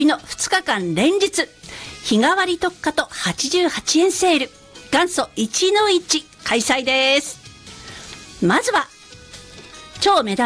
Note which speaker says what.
Speaker 1: の2日間連日日替わり特価と88円セール、元祖1の1開催です。まずは超目玉